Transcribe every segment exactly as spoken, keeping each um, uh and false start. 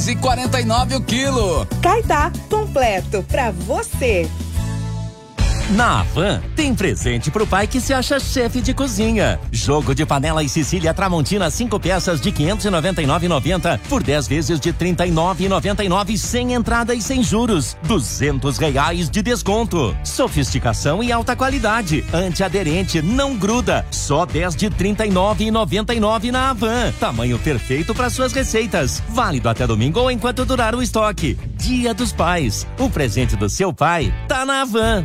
três e quarenta e nove o quilo. Caetá, completo pra você. Na Havan, tem presente pro pai que se acha chefe de cozinha. Jogo de panela e Sicília Tramontina cinco peças de quinhentos e noventa e nove reais e noventa centavos por dez vezes de trinta e nove reais e noventa e nove centavos sem entrada e sem juros. duzentos reais de desconto. Sofisticação e alta qualidade. Antiaderente, não gruda. Só dez de trinta e nove reais e noventa e nove centavos na Havan. Tamanho perfeito para suas receitas. Válido até domingo ou enquanto durar o estoque. Dia dos Pais. O presente do seu pai tá na Havan.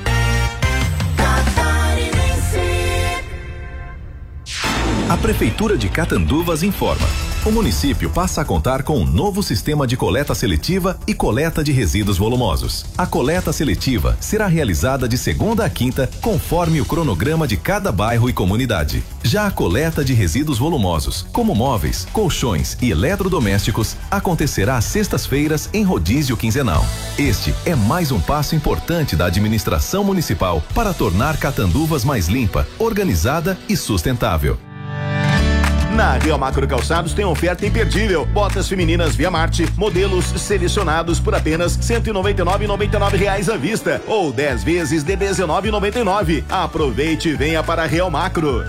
A Prefeitura de Catanduvas informa. O município passa a contar com um novo sistema de coleta seletiva e coleta de resíduos volumosos. A coleta seletiva será realizada de segunda a quinta, conforme o cronograma de cada bairro e comunidade. Já a coleta de resíduos volumosos, como móveis, colchões e eletrodomésticos, acontecerá às sextas-feiras em rodízio quinzenal. Este é mais um passo importante da administração municipal para tornar Catanduvas mais limpa, organizada e sustentável. Na Real Macro Calçados tem oferta imperdível. Botas femininas Via Marte, modelos selecionados por apenas cento e noventa e nove reais e noventa e nove centavos à vista ou dez vezes de dezenove reais e noventa e nove centavos. Aproveite e venha para a Real Macro.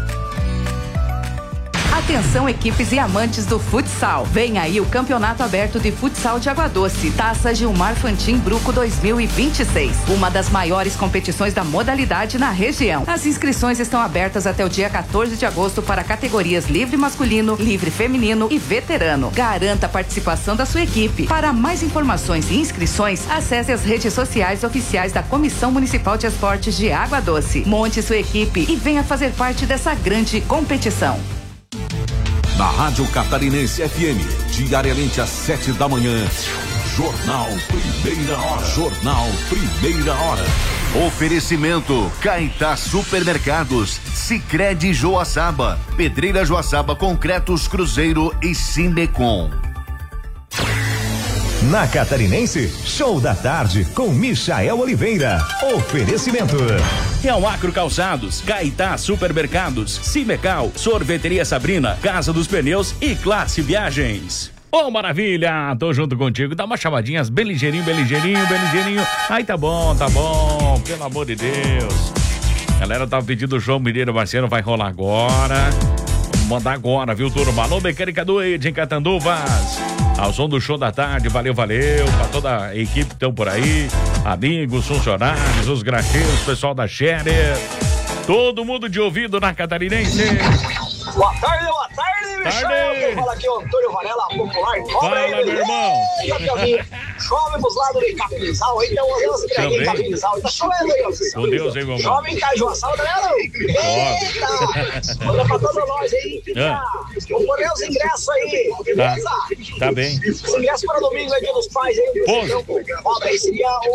Atenção, equipes e amantes do futsal. Vem aí o Campeonato Aberto de Futsal de Água Doce, Taça Gilmar Fantin Bruco dois mil e vinte e seis. Uma das maiores competições da modalidade na região. As inscrições estão abertas até o dia quatorze de agosto para categorias livre masculino, livre feminino e veterano. Garanta a participação da sua equipe. Para mais informações e inscrições, acesse as redes sociais oficiais da Comissão Municipal de Esportes de Água Doce. Monte sua equipe e venha fazer parte dessa grande competição. Na Rádio Catarinense F M, diariamente às sete da manhã, Jornal Primeira Hora. Jornal Primeira Hora. Oferecimento Caetá Supermercados, Sicredi Joaçaba, Pedreira Joaçaba Concretos Cruzeiro e Sindecom. Na Catarinense, show da tarde com Michael Oliveira. Oferecimento. Real Macro Calçados, Caetá Supermercados, Cimecal, Sorveteria Sabrina, Casa dos Pneus e Classe Viagens. Ô, oh, maravilha, tô junto contigo, dá umas chamadinhas bem ligeirinho, bem ligeirinho, bem ligeirinho. Aí tá bom, tá bom, pelo amor de Deus. Galera tava pedindo o João Mineiro Marciano, vai rolar agora. Vamos mandar agora, viu, turma? Alô, Mecânica do Ed, em Catanduvas. Ao som do show da tarde, valeu, valeu, pra toda a equipe que estão por aí, amigos, funcionários, os grateiros, pessoal da Scherer, todo mundo de ouvido na Catarinense. Boa tarde, boa tarde, Michel. Quem fala aqui é o Antônio Varela, popular. Fala, aí, meu irmão. Chove pros lados de Capinzal, aí tem um Deus que aqui em Capinzal. Tá chovendo aí, ó. Com Deus, hein, meu irmão. Chove em Cajuaçal, galera. Eita. Manda pra todos nós aí. Vamos correr os ingressos aí, beleza? Tá, tá bem. Os ingressos para domingo aí, dia dos pais aí. Pô. Ó, daí seria o